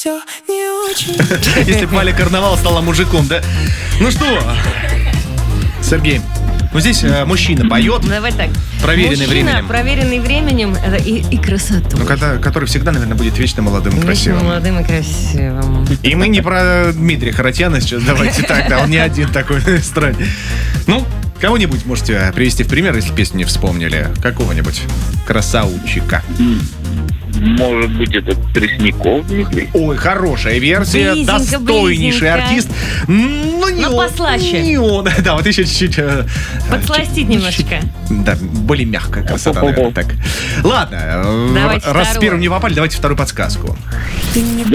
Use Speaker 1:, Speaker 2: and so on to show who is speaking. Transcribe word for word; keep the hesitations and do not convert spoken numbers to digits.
Speaker 1: Если бы Валя Карнавал стала мужиком, да? Ну что, Сергей, ну здесь э, мужчина поет,
Speaker 2: Давай так.
Speaker 1: проверенный
Speaker 2: Мужчина,
Speaker 1: временем.
Speaker 2: проверенный временем это и, и красотой.
Speaker 1: Ну, когда, который всегда, наверное, будет вечно молодым и
Speaker 2: Вечно
Speaker 1: красивым.
Speaker 2: молодым и красивым.
Speaker 1: И мы не про Дмитрия Харатьяна сейчас, давайте так, да, он не один такой на эстраде. Ну, кого-нибудь можете привести в пример, если песню не вспомнили. Какого-нибудь красавчика.
Speaker 3: Может быть, это Пресняков Дмитрий?
Speaker 1: Ой, хорошая версия,
Speaker 2: Близенько,
Speaker 1: достойнейший
Speaker 2: близенько.
Speaker 1: артист. Ну, не
Speaker 2: Но
Speaker 1: он,
Speaker 2: послаще.
Speaker 1: не он. Да, вот еще чуть-чуть. э,
Speaker 2: Подсластить
Speaker 1: чуть-
Speaker 2: немножечко.
Speaker 1: Да, более мягкая красота, наверное, так. Ладно, э,
Speaker 2: Давайте
Speaker 1: раз с
Speaker 2: второй.
Speaker 1: первым не попали, давайте вторую подсказку.